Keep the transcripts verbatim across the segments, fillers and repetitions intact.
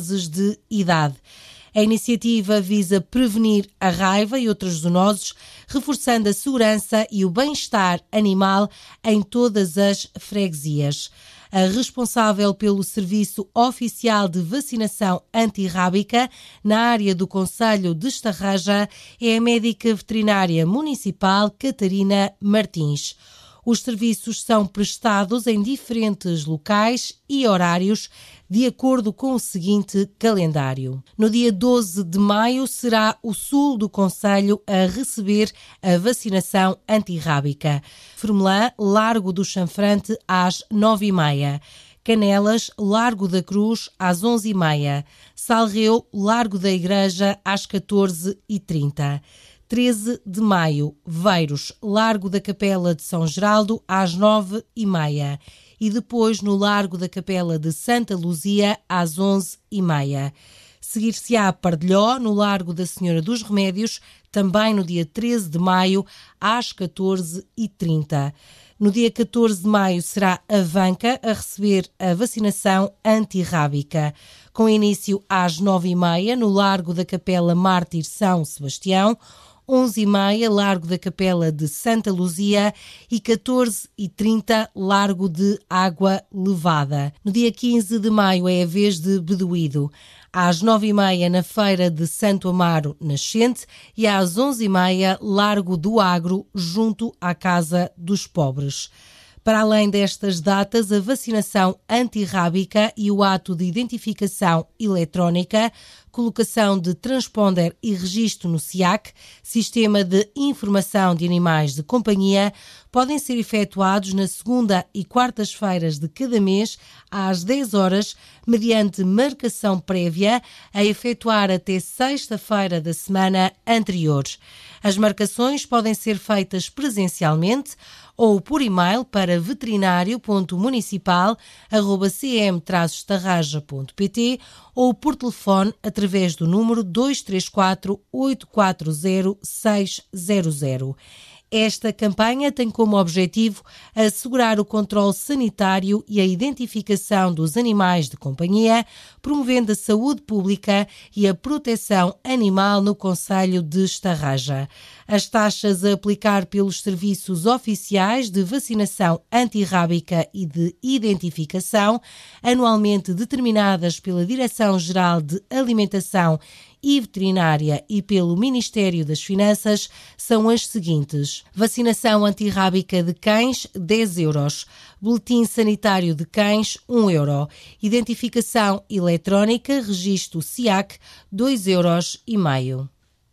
meses de idade. A iniciativa visa prevenir a raiva e outras zoonoses, reforçando a segurança e o bem-estar animal em todas as freguesias. A responsável pelo Serviço Oficial de Vacinação Antirrábica na área do concelho de Estarreja é a médica veterinária municipal Catarina Martins. Os serviços são prestados em diferentes locais e horários, de acordo com o seguinte calendário. No dia doze de maio será o sul do concelho a receber a vacinação antirrábica. Formelã, Largo do Chanfrante, às nove e meia. Canelas, Largo da Cruz, às onze e meia. Salreu, Largo da Igreja, às catorze e trinta. treze de maio, Veiros, Largo da Capela de São Geraldo, às nove e meia. E depois no Largo da Capela de Santa Luzia, às onze e meia. Seguir-se-á Pardelhó, no Largo da Senhora dos Remédios, também no dia treze de maio, às catorze e trinta. No dia catorze de maio será Avanca a receber a vacinação antirrábica, com início às nove e meia no Largo da Capela Mártir São Sebastião, onze e meia, Largo da Capela de Santa Luzia e catorze e trinta, Largo de Água Levada. No dia quinze de maio é a vez de Bedoído. Às nove e meia na Feira de Santo Amaro Nascente e às onze e meia, Largo do Agro, junto à Casa dos Pobres. Para além destas datas, a vacinação antirrábica e o ato de identificação eletrónica, colocação de transponder e registro no S I A C, Sistema de Informação de Animais de Companhia, podem ser efetuados na segunda e quartas-feiras de cada mês, às dez horas, mediante marcação prévia, a efetuar até sexta-feira da semana anterior. As marcações podem ser feitas presencialmente ou por e-mail para veterinário ponto municipal arroba c m traço estarraja ponto p t ou por telefone através do número dois três quatro, oito quatro zero, seis zero zero. Esta campanha tem como objetivo assegurar o controle sanitário e a identificação dos animais de companhia, promovendo a saúde pública e a proteção animal no concelho de Estarreja. As taxas a aplicar pelos serviços oficiais de vacinação antirrábica e de identificação, anualmente determinadas pela Direção-Geral de Alimentação e Veterinária e pelo Ministério das Finanças, são as seguintes: vacinação antirrábica de cães, dez euros. Boletim sanitário de cães, um euro. Identificação eletrónica, registro S I A C, dois euros e meio.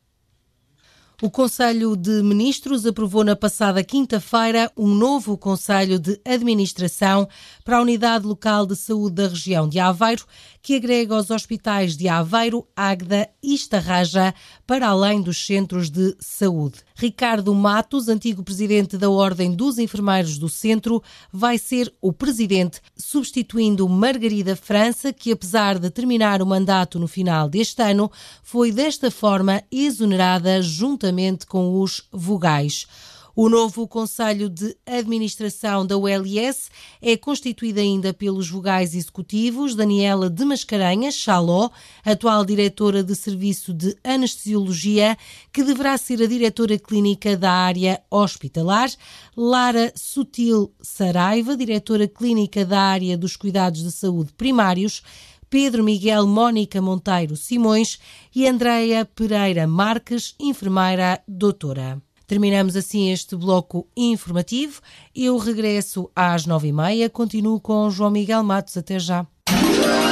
O Conselho de Ministros aprovou na passada quinta-feira um novo Conselho de Administração para a Unidade Local de Saúde da região de Aveiro, que agrega os hospitais de Aveiro, Águeda e Estarreja, para além dos centros de saúde. Ricardo Matos, antigo presidente da Ordem dos Enfermeiros do Centro, vai ser o presidente, substituindo Margarida França, que apesar de terminar o mandato no final deste ano, foi desta forma exonerada juntamente com os vogais. O novo Conselho de Administração da U L S é constituído ainda pelos vogais executivos Daniela de Mascarenhas Chaló, atual diretora de Serviço de Anestesiologia, que deverá ser a diretora clínica da área hospitalar, Lara Sutil Saraiva, diretora clínica da área dos cuidados de saúde primários, Pedro Miguel Mónica Monteiro Simões e Andreia Pereira Marques, enfermeira doutora. Terminamos assim este bloco informativo. Eu regresso às nove e meia. Continuo com João Miguel Matos. Até já.